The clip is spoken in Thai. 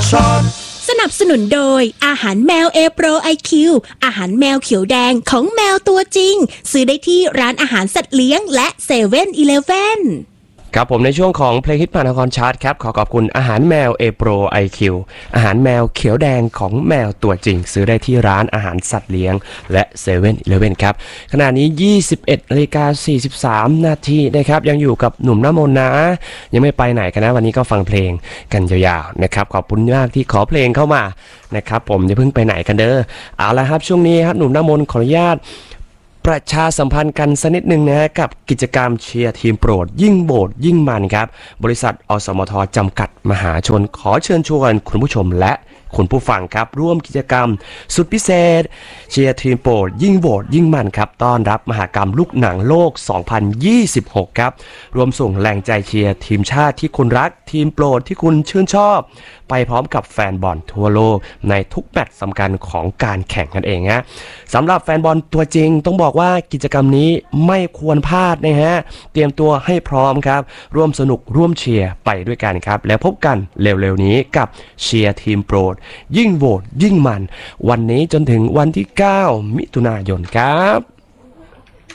ช็อตสนับสนุนโดยอาหารแมวเอโปรไอคิวอาหารแมวเขียวแดงของแมวตัวจริงซื้อได้ที่ร้านอาหารสัตว์เลี้ยงและเซเว่นอีเลฟเว่นครับผมในช่วงของเพลงฮิตมหานครชาร์ตครับขอขอบคุณอาหารแมวเอโปรไอคิวอาหารแมวเขียวแดงของแมวตัวจริงซื้อได้ที่ร้านอาหารสัตว์เลี้ยงและเซเว่นอีเลฟเว่นครับขณะนี้ 21:43 นาทีนะครับยังอยู่กับหนุ่มน้ำมนต์นะยังไม่ไปไหนกันนะวันนี้ก็ฟังเพลงกันยาวๆนะครับขอบคุณมากที่ขอเพลงเข้ามานะครับผมอย่าเพิ่งไปไหนกันเด้อเอาละครับช่วงนี้ครับหนุ่มน้ำมนต์ขออนุญาตประชาสัมพันธ์กันสักนิดหนึ่งนะฮะกับกิจกรรมเชียร์ทีมโปรดยิ่งโบสยิ่งมันครับบริษัทอสมทจำกัดมหาชนขอเชิญชวนคุณผู้ชมและคุณผู้ฟังครับร่วมกิจกรรมสุดพิเศษเชียร์ทีมโปรดยิ่งโบสยิ่งมันครับต้อนรับมหกรรมลูกหนังโลก 2026 ครับรวมส่งแรงใจเชียร์ทีมชาติที่คุณรักทีมโปรดที่คุณชื่นชอบไปพร้อมกับแฟนบอลทั่วโลกในทุกแมตช์สำคัญของการแข่งกันเองฮะสำหรับแฟนบอลตัวจริงต้องบอกว่ากิจกรรมนี้ไม่ควรพลาดนะฮะเตรียมตัวให้พร้อมครับร่วมสนุกร่วมเชียร์ไปด้วยกันครับแล้วพบกันเร็วๆนี้กับเชียร์ทีมโปรดยิ่งโหวตยิ่งมันวันนี้จนถึงวันที่ 9 มิถุนายนครับ